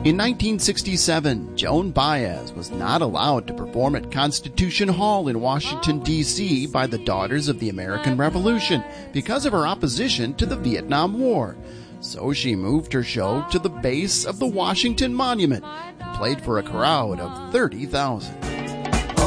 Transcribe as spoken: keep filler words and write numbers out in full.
In nineteen sixty-seven, Joan Baez was not allowed to perform at Constitution Hall in Washington, D C by the Daughters of the American Revolution because of her opposition to the Vietnam War. So she moved her show to the base of the Washington Monument and played for a crowd of thirty thousand.